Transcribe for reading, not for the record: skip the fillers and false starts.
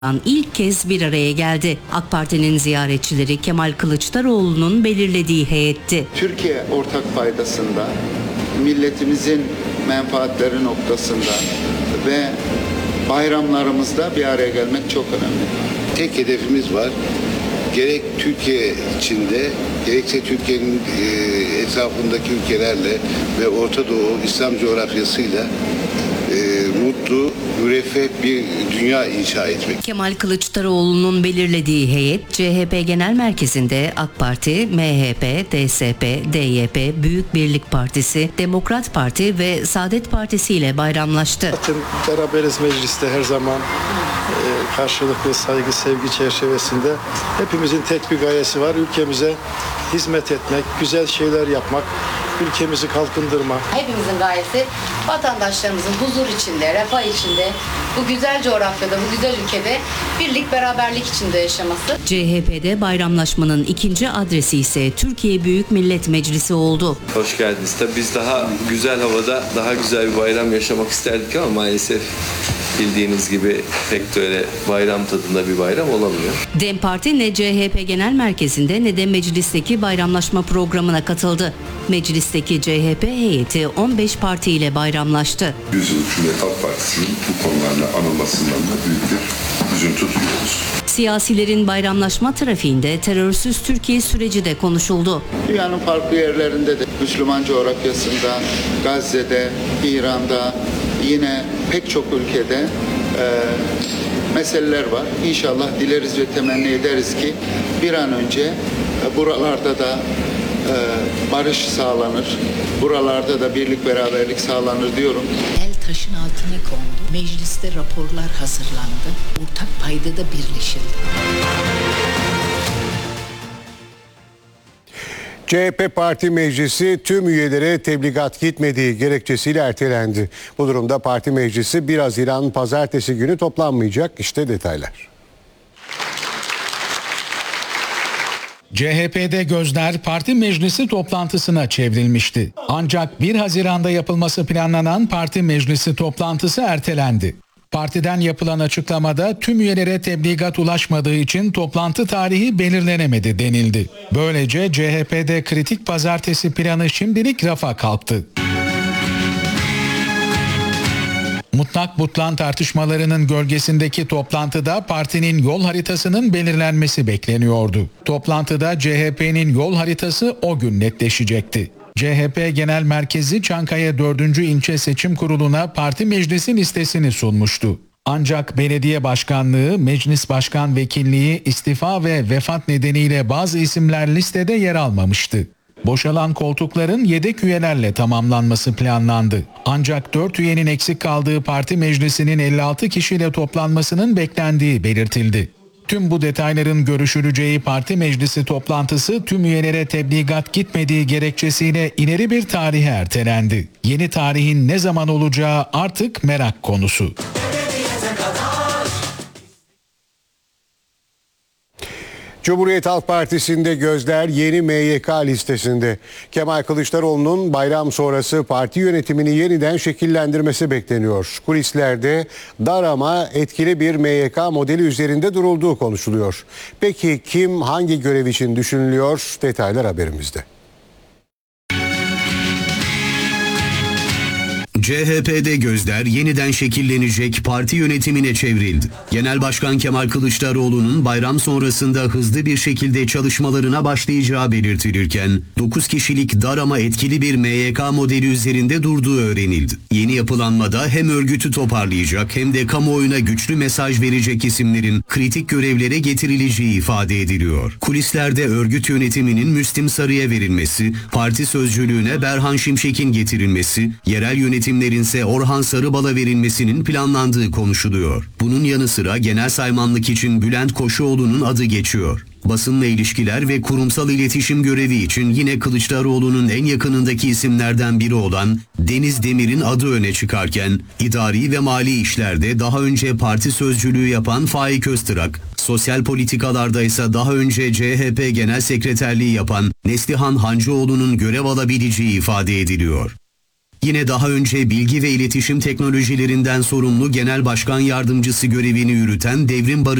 ilk kez bir araya geldi. AK Parti'nin ziyaretçileri Kemal Kılıçdaroğlu'nun belirlediği heyetti. Türkiye ortak paydasında, milletimizin menfaatleri noktasında ve bayramlarımızda bir araya gelmek çok önemli. Tek hedefimiz var. Gerek Türkiye içinde, gerekse Türkiye'nin etrafındaki ülkelerle ve Orta Doğu İslam coğrafyasıyla mutlu, müreffeh bir dünya inşa etmek. Kemal Kılıçdaroğlu'nun belirlediği heyet CHP Genel Merkezi'nde AK Parti, MHP, DSP, DYP, Büyük Birlik Partisi, Demokrat Parti ve Saadet Partisi ile bayramlaştı. Beraberiz mecliste her zaman karşılıklı saygı, sevgi çerçevesinde hepimizin tek bir gayesi var. Ülkemize hizmet etmek, güzel şeyler yapmak, ülkemizi kalkındırmak. Hepimizin gayesi vatandaşlarımızın huzur içinde, refah içinde, bu güzel coğrafyada, bu güzel ülkede birlik, beraberlik içinde yaşaması. CHP'de bayramlaşmanın ikinci adresi ise Türkiye Büyük Millet Meclisi oldu. Hoş geldiniz. Tabii biz daha güzel havada, daha güzel bir bayram yaşamak isterdik ama maalesef bildiğiniz gibi pek de öyle bayram tadında bir bayram olamıyor. DEM Parti ne CHP Genel Merkezi'nde ne de meclisteki bayramlaşma programına katıldı. Meclisteki CHP heyeti 15 parti ile bayramlaştı. Yüzyıllık Cumhuriyet Halk Partisi'nin bu konularla anılmasından da büyük bir üzüntü duyuyoruz. Siyasilerin bayramlaşma trafiğinde terörsüz Türkiye süreci de konuşuldu. Dünyanın farklı yerlerinde de, Müslüman coğrafyasında, Gazze'de, İran'da, yine pek çok ülkede meseleler var. İnşallah dileriz ve temenni ederiz ki bir an önce buralarda da barış sağlanır. Buralarda da birlik beraberlik sağlanır diyorum. El taşın altına kondu. Mecliste raporlar hazırlandı. Ortak paydada birleşildi. CHP Parti Meclisi tüm üyelere tebligat gitmediği gerekçesiyle ertelendi. Bu durumda Parti Meclisi 1 Haziran Pazartesi günü toplanmayacak. İşte detaylar. CHP'de gözler parti meclisi toplantısına çevrilmişti. Ancak 1 Haziran'da yapılması planlanan parti meclisi toplantısı ertelendi. Partiden yapılan açıklamada tüm üyelere tebligat ulaşmadığı için toplantı tarihi belirlenemedi denildi. Böylece CHP'de kritik pazartesi planı şimdilik rafa kalktı. Mutlak butlan tartışmalarının gölgesindeki toplantıda partinin yol haritasının belirlenmesi bekleniyordu. Toplantıda CHP'nin yol haritası o gün netleşecekti. CHP Genel Merkezi Çankaya 4. İlçe Seçim Kurulu'na parti meclisi listesini sunmuştu. Ancak belediye başkanlığı, meclis başkan vekilliği, istifa ve vefat nedeniyle bazı isimler listede yer almamıştı. Boşalan koltukların yedek üyelerle tamamlanması planlandı. Ancak 4 üyenin eksik kaldığı parti meclisinin 56 kişiyle toplanmasının beklendiği belirtildi. Tüm bu detayların görüşüleceği parti meclisi toplantısı tüm üyelere tebligat gitmediği gerekçesiyle ileri bir tarihe ertelendi. Yeni tarihin ne zaman olacağı artık merak konusu. Cumhuriyet Halk Partisi'nde gözler yeni MYK listesinde. Kemal Kılıçdaroğlu'nun bayram sonrası parti yönetimini yeniden şekillendirmesi bekleniyor. Kulislerde dar ama etkili bir MYK modeli üzerinde durulduğu konuşuluyor. Peki kim hangi görev için düşünülüyor? Detaylar haberimizde. CHP'de gözler yeniden şekillenecek parti yönetimine çevrildi. Genel Başkan Kemal Kılıçdaroğlu'nun bayram sonrasında hızlı bir şekilde çalışmalarına başlayacağı belirtilirken 9 kişilik dar ama etkili bir MYK modeli üzerinde durduğu öğrenildi. Yeni yapılanmada hem örgütü toparlayacak hem de kamuoyuna güçlü mesaj verecek isimlerin kritik görevlere getirileceği ifade ediliyor. Kulislerde örgüt yönetiminin Müslim Sarı'ya verilmesi, parti sözcülüğüne Berhan Şimşek'in getirilmesi, yerel yönetimlerin ise Orhan Sarıbal'a verilmesinin planlandığı konuşuluyor. Bunun yanı sıra genel saymanlık için Bülent Koşuoğlu'nun adı geçiyor. Basınla ilişkiler ve kurumsal iletişim görevi için yine Kılıçdaroğlu'nun en yakınındaki isimlerden biri olan Deniz Demir'in adı öne çıkarken, idari ve mali işlerde daha önce parti sözcülüğü yapan Faik Öztürk, sosyal politikalarda ise daha önce CHP Genel Sekreterliği yapan Neslihan Hancıoğlu'nun görev alabileceği ifade ediliyor. Yine daha önce bilgi ve iletişim teknolojilerinden sorumlu Genel Başkan Yardımcısı görevini yürüten Devrim Barış